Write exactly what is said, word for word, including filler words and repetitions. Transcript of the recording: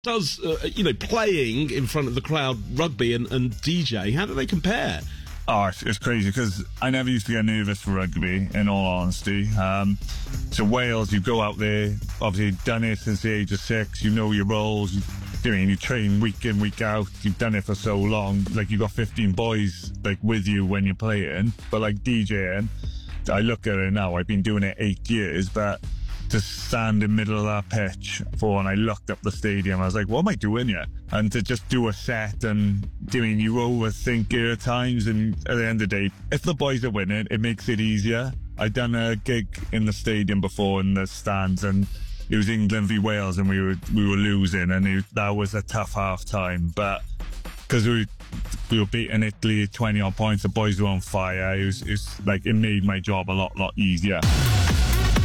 does, uh, you know, playing in front of the crowd, rugby and, and D J, how do they compare? Oh, it's, it's crazy because I never used to get nervous for rugby, in all honesty. Um, so Wales, you go out there, obviously done it since the age of six, you know your roles, you, you, mean, you train week in, week out, you've done it for so long, like you got fifteen boys like with you when you're playing, but like DJing, I look at it now, I've been doing it eight years, but to stand in the middle of that pitch for, and I looked up the stadium, I was like, what am I doing here? And to just do a set and doing, you overthink it at times, and at the end of the day, if the boys are winning, it makes it easier. I'd done a gig in the stadium before in the stands, and it was England v Wales, and we were we were losing, and it, that was a tough half time, but because we we were beating Italy twenty odd points, the boys were on fire, it was, it was like, it made my job a lot lot easier.